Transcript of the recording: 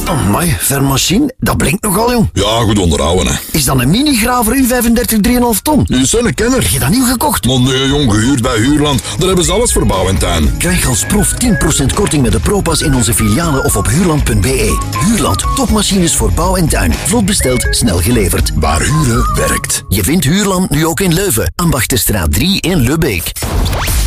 Amai, vermachine, dat blinkt nogal, jong. Ja, goed onderhouden, hè. Is dat een mini-graver U35 3,5 ton? Je zijn een kenner. Heb je dat nieuw gekocht? Maar nee, jong, gehuurd bij Huurland. Daar hebben ze alles voor bouw en tuin. Krijg als proef 10% korting met de ProPass in onze filialen of op huurland.be. Huurland, topmachines voor bouw en tuin. Vlot besteld, snel geleverd. Waar huren werkt. Je vindt Huurland nu ook in Leuven, Ambachterstraat 3 in Lubbeek.